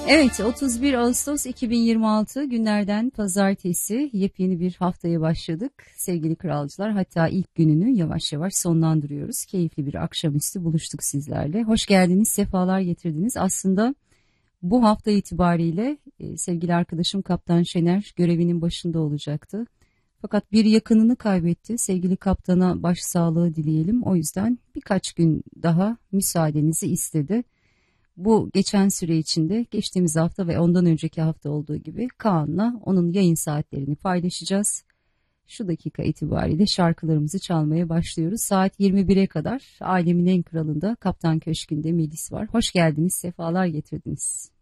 Evet, 31 Ağustos 2026 günlerden pazartesi, yepyeni bir haftaya başladık sevgili kralcılar. Hatta ilk gününü yavaş yavaş sonlandırıyoruz. Keyifli bir akşamüstü buluştuk sizlerle. Hoş geldiniz, sefalar getirdiniz. Aslında bu hafta itibariyle sevgili arkadaşım Kaptan Şener görevinin başında olacaktı. Fakat bir yakınını kaybetti. Sevgili kaptana başsağlığı dileyelim. O yüzden birkaç gün daha müsaadenizi istedi. Bu geçen süre içinde geçtiğimiz hafta ve ondan önceki hafta olduğu gibi Kaan'la onun yayın saatlerini paylaşacağız. Şu dakika itibariyle şarkılarımızı çalmaya başlıyoruz. Saat 21'e kadar Alemin En Kralı'nda Kaptan Köşkü'nde Melis var. Hoş geldiniz, sefalar getirdiniz.